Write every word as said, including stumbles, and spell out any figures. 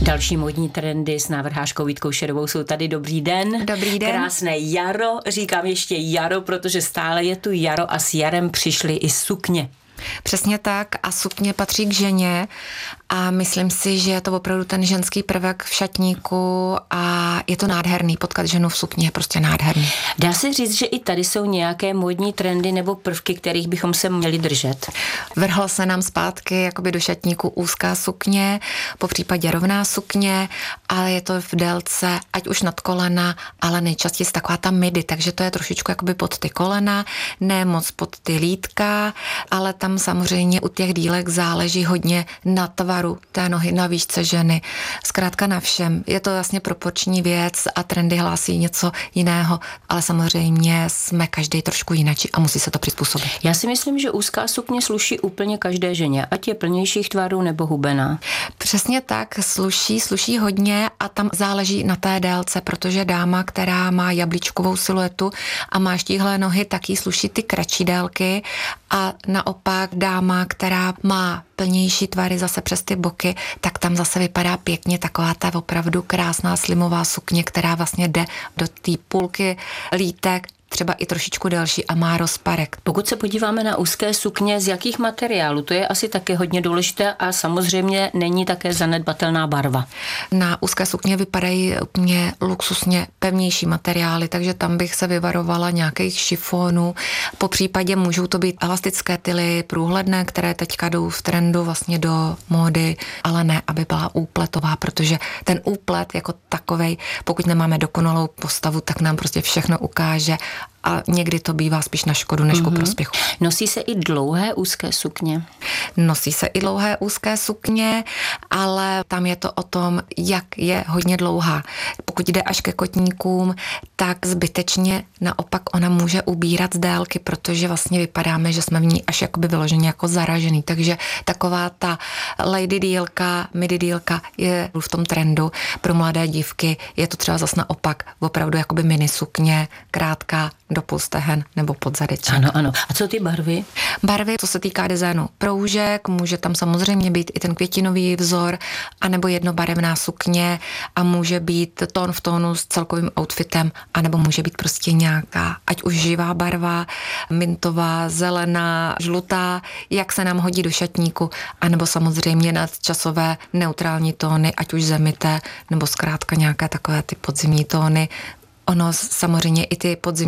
Další módní trendy s návrhářkou Vítkou Šedovou jsou tady. Dobrý den. Dobrý den. Krásné jaro, říkám ještě jaro, protože stále je tu jaro a s jarem přišly i sukně. Přesně tak a sukně patří k ženě a myslím si, že je to opravdu ten ženský prvek v šatníku a je to nádherný, potkat ženu v sukni je prostě nádherný. Dá se říct, že i tady jsou nějaké módní trendy nebo prvky, kterých bychom se měli držet? Vrhla se nám zpátky jakoby do šatníku úzká sukně, po případě rovná sukně, ale je to v délce, ať už nad kolena, ale nejčastěji taková ta midi, takže to je trošičku jakoby pod ty kolena, ne moc pod ty lítka, ale tam samozřejmě u těch dílek záleží hodně na tvaru té nohy, na výšce ženy. Zkrátka na všem. Je to vlastně proporční věc a trendy hlásí něco jiného, ale samozřejmě jsme každý trošku jinačí a musí se to přizpůsobit. Já si myslím, že úzká sukně sluší úplně každé ženě, ať je plnějších tvarů nebo hubená. Přesně tak, sluší, sluší hodně a tam záleží na té délce, protože dáma, která má jablíčkovou siluetu a má štíhlé nohy, tak jí sluší ty kratší délky a naopak dáma, která má plnější tvary zase přes ty boky, tak tam zase vypadá pěkně taková ta opravdu krásná slimová sukně, která vlastně jde do té půlky lítek, třeba i trošičku delší a má rozparek. Pokud se podíváme na úzké sukně, z jakých materiálů, to je asi také hodně důležité a samozřejmě není také zanedbatelná barva. Na úzké sukně vypadají úplně luxusně pevnější materiály, takže tam bych se vyvarovala nějakých šifonů. Po případě můžou to být elastické tyly, průhledné, které teďka jdou v trendu vlastně do módy, ale ne, aby byla úpletová, protože ten úplet jako takovej, pokud nemáme dokonalou postavu, tak nám prostě všechno ukáže a někdy to bývá spíš na škodu než ku mm-hmm. prospěchu. Nosí se i dlouhé úzké sukně? Nosí se i dlouhé úzké sukně, ale tam je to o tom, jak je hodně dlouhá. Pokud jde až ke kotníkům, tak zbytečně naopak ona může ubírat z délky, protože vlastně vypadáme, že jsme v ní až jakoby vyloženě jako zaražený. Takže taková ta lady dílka, midi dílka je v tom trendu. Pro mladé dívky je to třeba zas naopak opravdu jakoby mini sukně, krátká, do půl stehen nebo pod zadeček. Ano, ano. A co ty barvy? Barvy, co se týká designu proužek, může tam samozřejmě být i ten květinový vzor, anebo jednobarevná sukně a může být tón v tónu s celkovým outfitem, anebo může být prostě nějaká, ať už živá barva, mintová, zelená, žlutá, jak se nám hodí do šatníku, anebo samozřejmě nadčasové neutrální tóny, ať už zemité, nebo zkrátka nějaké takové ty podzimní tóny. Ono samozřejmě i ty podzimní